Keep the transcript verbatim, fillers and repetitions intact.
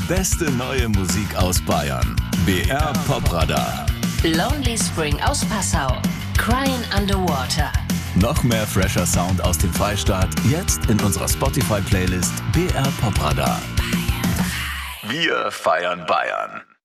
beste neue Musik aus Bayern. B R Popradar. Lonely Spring aus Passau. Crying Underwater. Noch mehr fresher Sound aus dem Freistaat, jetzt in unserer Spotify-Playlist B R Popradar. Wir feiern Bayern.